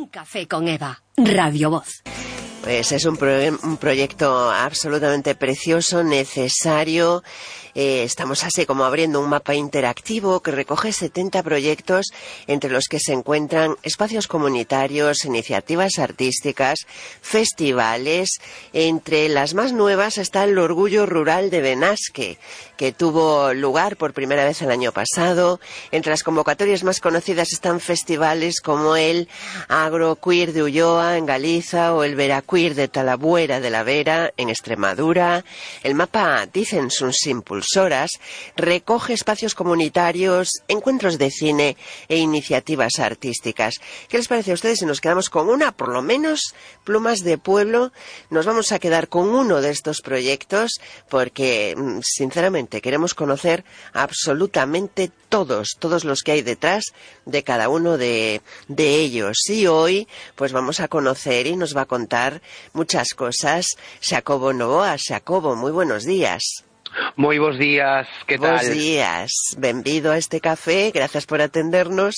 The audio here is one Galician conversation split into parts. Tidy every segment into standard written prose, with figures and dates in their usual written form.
Café con Eva, Radio Voz. Pues es un proyecto absolutamente precioso, necesario. Estamos así como abriendo un mapa interactivo que recoge 70 proyectos entre los que se encuentran espacios comunitarios, iniciativas artísticas, festivales. Entre las más nuevas está el Orgullo Rural de Benasque, que tuvo lugar por primera vez el año pasado. Entre las convocatorias más conocidas están festivales como el Agroqueer de Ulloa en Galiza o el Veraqueer de Talabuera de la Vera en Extremadura. El mapa, dicen sus impulsoras, recoge espacios comunitarios, encuentros de cine e iniciativas artísticas. ¿Qué les parece a ustedes si nos quedamos con una, por lo menos, Plumas de Pueblo? Nos vamos a quedar con uno de estos proyectos porque, sinceramente, queremos conocer absolutamente todos los que hay detrás de cada uno de ellos. Y hoy, pues vamos a conocer y nos va a contar muchas cosas Xacobo Novoa. Xacobo, moi buenos días. Moi bons días, que tal? Bos días, benvido a este café, gracias por atendernos.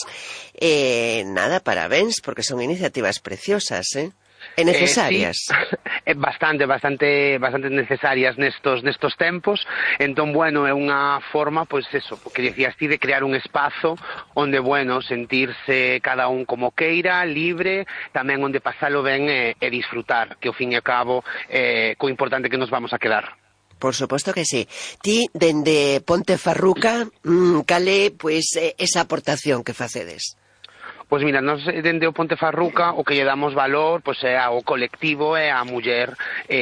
Nada, parabéns, porque son iniciativas preciosas, e necesarias. Sí, bastante necesarias nestos tempos. Entón, bueno, é unha forma, pois eso, que decías ti, de crear un espazo onde, bueno, sentirse cada un como queira, libre, tamén onde pasalo ben e disfrutar, que ao fin e ao cabo co importante que nos vamos a quedar. Por suposto que sí. Ti, dende Pontefarruca, cale, pois, esa aportación que facedes? Pois mira, nós dende o Pontefarruca o que lle damos valor pois é ao colectivo e á muller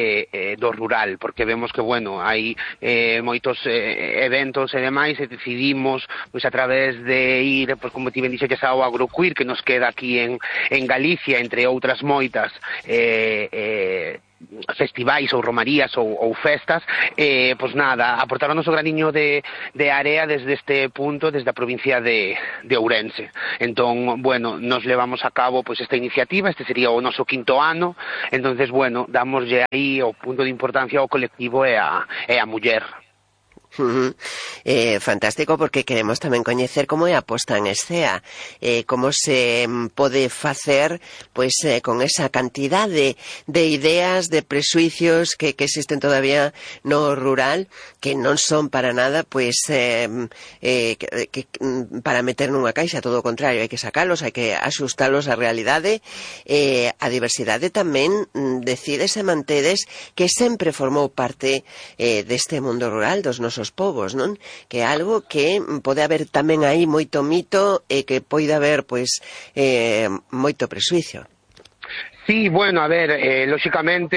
do rural, porque vemos que, bueno, hai moitos eventos e demais e decidimos pois a través de ir, pois como ti ben dixeches, ao Agroqueer que nos queda aquí en Galicia, entre outras moitas festivais ou romarías ou festas, pois nada, aportar o noso graniño de area desde este punto, desde a provincia de Ourense. Entón, bueno, nos levamos a cabo pois esta iniciativa, este sería o noso 5º ano, entonces, bueno, damoslle aí o punto de importancia ao colectivo e a muller. Fantástico, porque queremos tamén coñecer como é a posta en escena, como se pode facer pois con esa cantidad de ideas, de presuicios que existen todavía no rural, que non son para nada pois para meter nunha caixa, todo o contrario, hai que sacalos, hai que axustalos á realidade. A diversidade tamén decides e mantedes que sempre formou parte deste mundo rural, dos nosos povos, non? Que é algo que pode haber tamén aí moito mito e que pode haber, pois, moito presuicio. Sí, bueno, a ver, lóxicamente,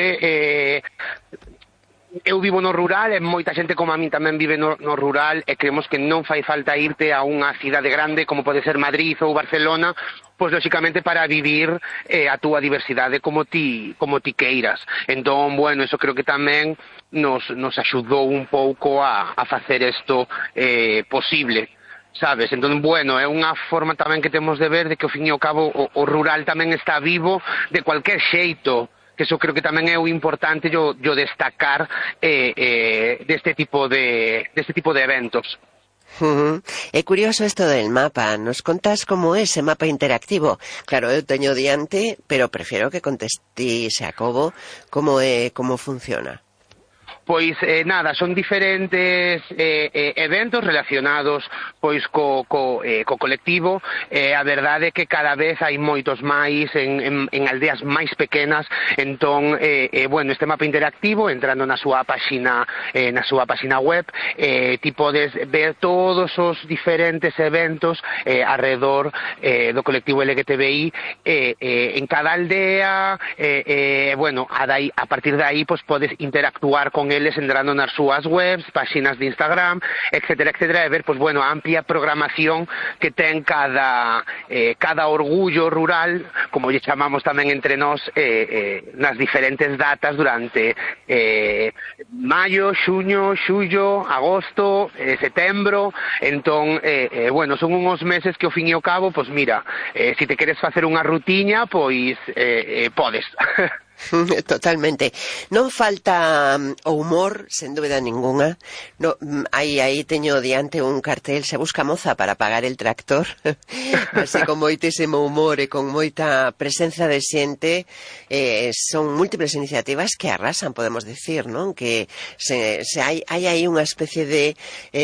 eu vivo no rural e moita xente como a min tamén vive no rural e creemos que non fai falta irte a unha cidade grande como pode ser Madrid ou Barcelona, pois lóxicamente para vivir a túa diversidade como ti queiras. Entón, bueno, eso creo que tamén nos axudou un pouco a facer isto posible, sabes? Entón, bueno, é unha forma tamén que temos de ver de que ao fin e ao cabo o rural tamén está vivo de cualquier xeito, que eso creo que tamén é o importante yo destacar deste tipo de eventos. É curioso isto del mapa. Nos contas como é ese mapa interactivo? Claro, eu teño diante, pero prefiero que conteste Xacobo como funciona. Pois nada, son diferentes eventos relacionados pois co colectivo. A verdade é que cada vez hai moitos máis en aldeas máis pequenas. Entón, bueno, este mapa interactivo, entrando na súa páxina web, ti podes ver todos os diferentes eventos alrededor do colectivo LGTBI en cada aldea. Bueno, a partir de aí pois podes interactuar con eles entrando nas súas webs, páxinas de Instagram, etcétera, e ver, pois, bueno, a amplia programación que ten cada orgullo rural, como lle chamamos tamén entre nós, nas diferentes datas durante maio, xuño, xullo, agosto, setembro. Entón, bueno, son uns meses que ao fin e ao cabo, pois mira, se te queres facer unha rutiña, pois podes. Totalmente. Non falta o humor, sen dúbida ninguna. No, aí teño diante un cartel, se busca moza para pagar el tractor. Así con moitísimo humor e con moita presenza de xente. Son múltiples iniciativas que arrasan, podemos decir, non? Que hai aí unha especie de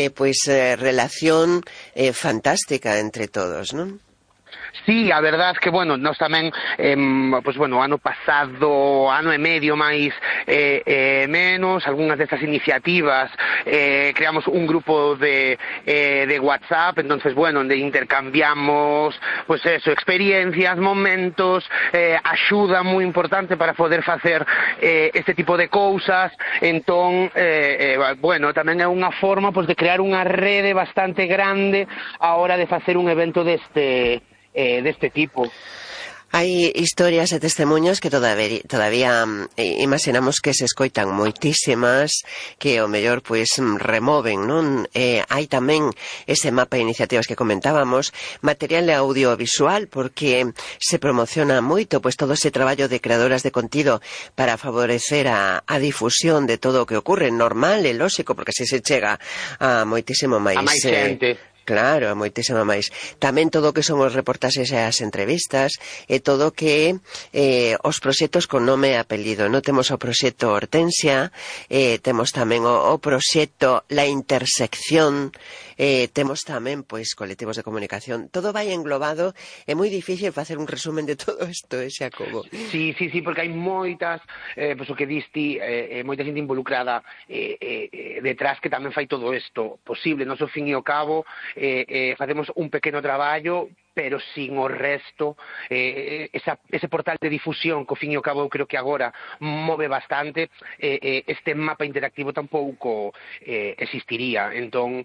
relación fantástica entre todos, non? Sí, a verdad que, bueno, nós tamén, ano pasado, ano e medio máis menos, algunhas destas iniciativas, creamos un grupo de WhatsApp, entonces, bueno, onde intercambiamos, pues eso, experiencias, momentos, axuda moi importante para poder facer este tipo de cousas, entón, bueno, tamén é unha forma, pues, de crear unha rede bastante grande a hora de facer un evento deste tipo. Hai historias e testemunhos que todavía imaginamos que se escoitan moitísimas, que o mellor removen, non? Hai tamén ese mapa de iniciativas que comentábamos, material audiovisual, porque se promociona moito todo ese traballo de creadoras de contido para favorecer a difusión de todo o que ocorre, normal e lóxico, porque así se chega a moitísimo máis... A máis xente. Claro, moitísimo máis. Tamén todo o que son os reportaxes e as entrevistas e todo o que os proxectos con nome e apelido. Non temos o proxecto Hortensia, temos tamén o proxecto La Intersección, temos tamén colectivos de comunicación. Todo vai englobado, é moi difícil facer un resumen de todo isto, Xacobo. Sí, porque hai moitas, o que diste, moita xente involucrada detrás que tamén fai todo isto posible. Nos, ao fin e ao cabo, facemos un pequeno traballo, pero sin o resto, ese portal de difusión que ao fin e ao cabo eu creo que agora move bastante, este mapa interactivo tampouco existiría. Entón,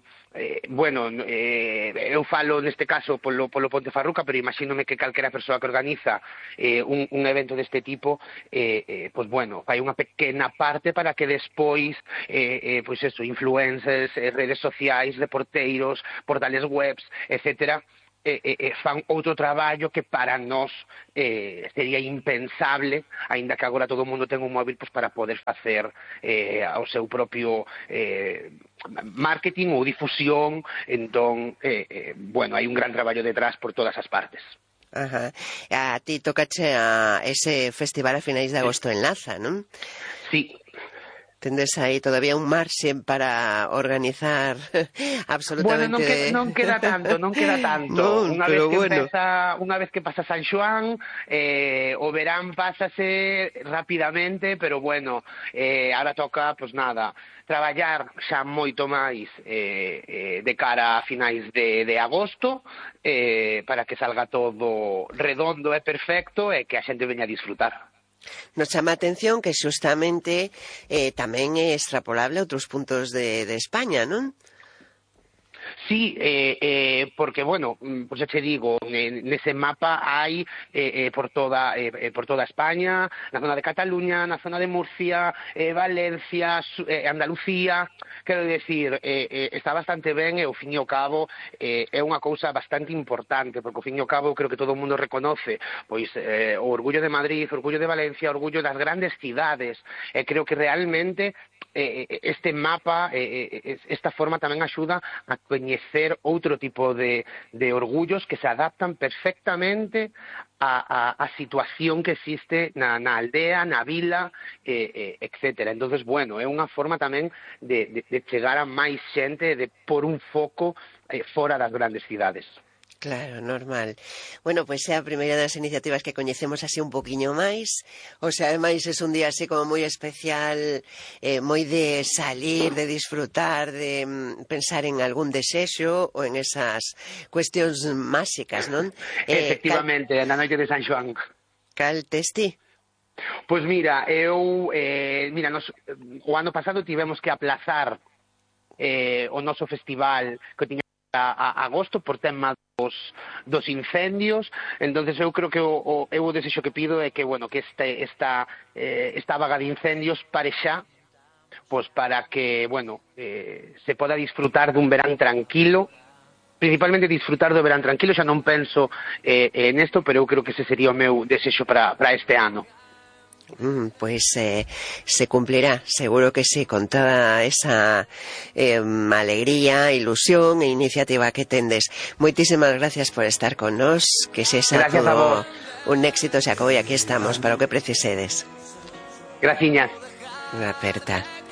eu falo neste caso polo Pontefarruca, pero imagínome que calquera persoa que organiza un evento deste tipo, fai unha pequena parte para que despois, influencers, redes sociais, reporteiros, portales webs, etcétera, fan outro traballo que para nós sería impensable, aínda que agora todo o mundo ten un móvil para poder facer o seu propio marketing ou difusión. Entón, hai un gran traballo detrás por todas as partes. Ajá. A ti tocache a ese festival a finais de agosto en Laza, non? Sí. Tendes aí todavía un marxe para organizar absolutamente... Bueno, non queda tanto. Non, Unha vez que pasa San Xoán, o verán pásase rapidamente, pero bueno, ahora toca, traballar xa moito máis de cara a finais de agosto, para que salga todo redondo e perfecto e que a xente veña a disfrutar. Nos chama a atención que xustamente tamén é extrapolable a outros puntos de España, non? Sí, porque, pois xa che digo, nese mapa hai por toda España, na zona de Cataluña, na zona de Murcia, Valencia, Andalucía. Quero dicir, está bastante ben e, ao fin e ao cabo, é unha cousa bastante importante, porque, ao fin e ao cabo, creo que todo o mundo reconoce o orgullo de Madrid, o orgullo de Valencia, o orgullo das grandes cidades, e creo que realmente este mapa, esta forma tamén axuda a coñecer outro tipo de orgullos que se adaptan perfectamente a situación que existe na aldea, na vila, etcétera. Entonces, é unha forma tamén de chegar a máis xente, de pôr un foco fora das grandes cidades. Claro, normal. Bueno, pois é a primeira das iniciativas que coñecemos así un poquinho máis. O sea, ademais é un día así como moi especial, moi de salir, de disfrutar, de pensar en algún desexo ou en esas cuestións máxicas, non? Efectivamente, na noite de San Xoán. Cal tes ti? Pois mira, nos, o ano pasado tivemos que aplazar o noso festival que tiña a agosto por tema dos incendios. Entonces eu creo que o desexo que pido é que, que esta vaga de incendios pare xa, para que, se poda disfrutar dun verán tranquilo, principalmente disfrutar do verán tranquilo. Xa non penso nesto, pero eu creo que ese sería o meu desexo para este ano. Pues se cumplirá, seguro que sí, con toda esa alegría, ilusión e iniciativa que tendes. Moitísimas gracias por estar con nos, que se xa todo un éxito se acabou e aquí estamos para o que precisedes. Graciñas. Aperta.